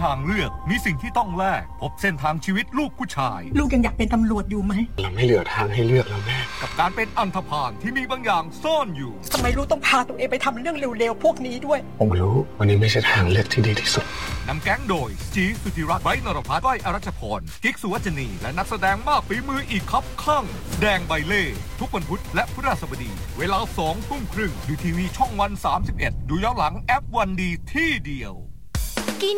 างเลือกมีสิ่งที่ต้องแลกพบเส้นทางชีวิตลูกผู้ชายลูกยังอยากเป็นตำรวจอยู่ไหมเราไม่เหลือทางให้เลือกแล้วแม่กับการเป็นอันธพาลที่มีบางอย่างซ่อนอยู่ทำไมลูกต้องพาตัวเองไปทำเรื่องเร็วๆพวกนี้ด้วยผมรู้วันนี้ไม่ใช่ทางเลือกที่ดีที่สุดนำแก๊งโดยจีสุธิรัตน์ไบรท์นรพัฒน์ก้อยอรัชพรกิ๊กสุวรรณีและนักแสดงมากฝีมืออีกครับข้างแดงใบเล่ทุกวันพุธและพฤหัสบดีเวลา 20:30 น.ดูทีวีช่องวัน31ดูย้อนหลังแอปวันดีที่เดียว